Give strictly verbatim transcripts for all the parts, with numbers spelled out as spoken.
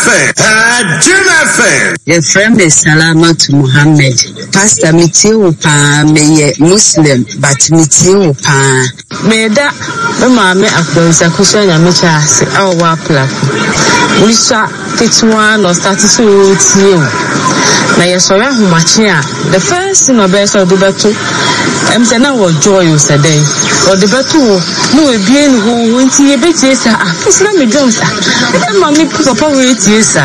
M. Jim F M. Your friend is Salamat Muhammad. Pastor Mitio Pa me Muslim, but Mitio Pa. Me da mama akwenza kushanya mecha se awa plako. Wisha tetwa no start to tie. Na yesori ahumache a the first thing obese odubeto em se na wo joy o sedey odubeto no ebie ni ho nti ebetie sa ah kisna me jones ah mama papa we tie sa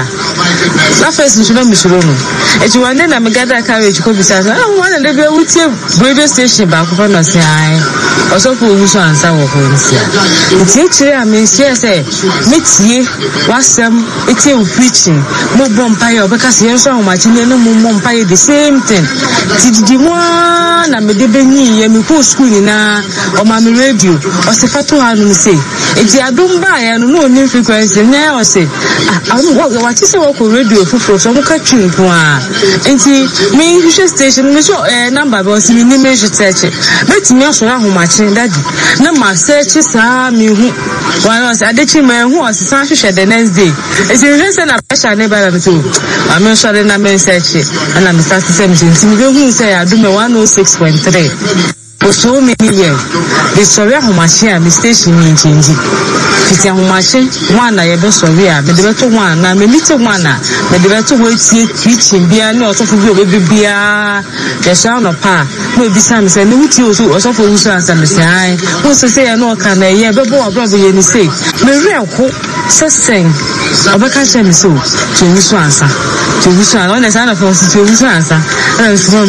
na first nso na misuro no eti wande na me gather carriage ko bisa ah wanda de be wutie radio station ba ko fa no se ai osofo wuso ansa wo ko nsia nti chire a me nsia se metie wasem etie u preaching mo bompa yo be ka se yenso ahumache ni no mo bompa the same thing tididi wa na me de benyi ye me ko school ni na o ma me radio o se fato ha no se eti adumba ya no no ni frequency na o se ah wo wa ti se wo ko radio fufuro so mo ka twin ko a enti me hwehwe station me so eh number be o se ni me hwete beti me so ahumache daddy na ma search sa me hu wa no se adechi ma hu o se san hwehwe the next day eti hwehwe se na pressure ne ba na so a me so na me search and I'm starting to me who say I do me one oh six point three for so many years. The story of Machine, the station in change. It's a machine, one I ever saw here, but the better one, and the little one, but the better way to teaching beer, no, so for you, baby beer, the sound of pa, no, be some say, no, you or so for who's answer, Miss I. Who's to say, I know, can I, yeah, but boy, brother, you say, me real hope, so sing. Obaka shame so to who's answer. To who's on the sound of us to who's answer. And from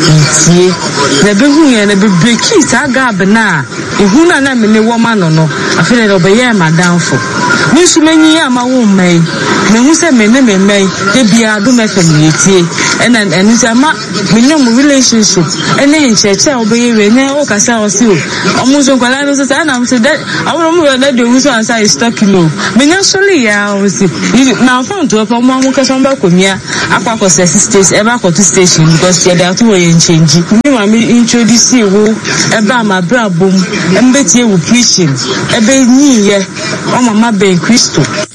it, the big and the big kids are gabana. If who na me woman or no, I feel it over here, my downfall. Miss many are my woman, me who say me name may, they be a do my family, and then and it's a ma, me no relationship, and then church, I'll be in there, or Cassa or Sue. Almost on Calanos, and I'm said that I will let the who's answer is talking low. Me naturally, I was now found to a mom who can come back with me. I can't go station, ever go to station because they are two way and change. Me, I introduce you about my bra boom, and bet you preaching, a baby, yeah, on my baby Christo.